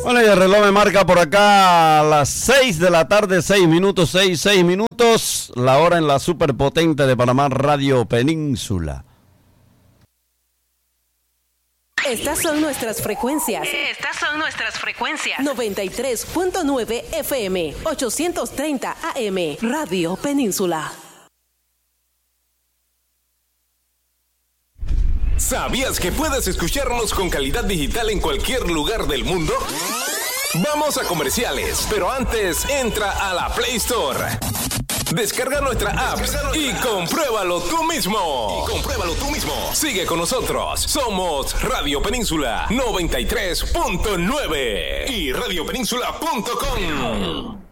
Bueno, y el reloj me marca por acá a las 6 de la tarde, 6 minutos, 6 minutos, la hora en la superpotente de Panamá, Radio Península. Estas son nuestras frecuencias. 93.9 FM, 830 AM, Radio Península. ¿Sabías que puedes escucharnos con calidad digital en cualquier lugar del mundo? Vamos a comerciales, pero antes entra a la Play Store. Descarga nuestra app y compruébalo tú mismo. Sigue con nosotros. Somos Radio Península 93.9 y radiopenínsula.com.